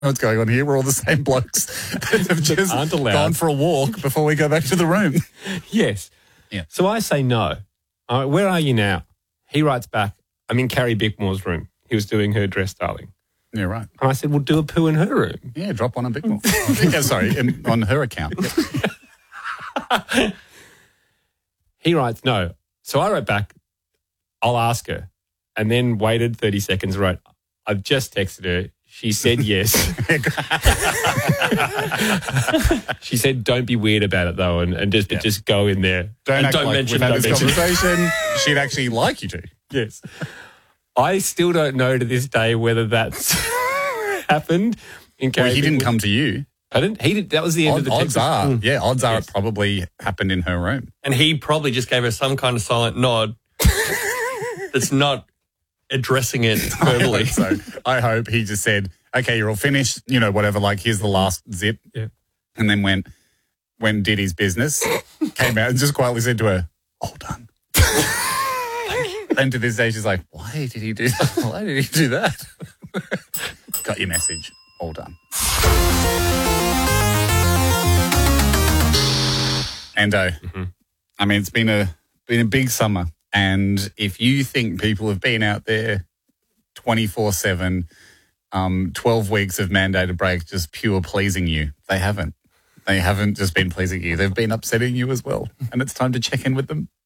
What's going on here? We're all the same blokes that have just aren't allowed. gone for a walk before we go back to the room. Yes. Yeah. So I say no. All right, where are you now? He writes back, I'm in Carrie Bickmore's room. He was doing her dress styling. Yeah, right. And I said, well, do a poo in her room. Yeah, drop one on Bickmore. Yeah, sorry, on her account. He writes no. So I wrote back, I'll ask her. And then waited 30 seconds, wrote, I've just texted her. She said yes. She said, don't be weird about it, though, and just go in there. Don't act like mention we've had don't this mention. conversation. She'd actually like you to. Yes. I still don't know to this day whether that's happened in Carrie Well, he didn't Bickmore. come to you. I didn't. He did. That was the end of the text. Odds are it probably happened in her room. And he probably just gave her some kind of silent nod that's not addressing it verbally. I hope he just said, okay, you're all finished, whatever, like, here's the last zip. Yeah. And then when did his business, came out and just quietly said to her, all done. And to this day, she's like, why did he do that? Why did he do that? Got your message. All done. Endo, I mean, it's been a big summer. And if you think people have been out there 24/7, 12 weeks of mandated break just pure pleasing you, they haven't. They haven't just been pleasing you. They've been upsetting you as well. And it's time to check in with them.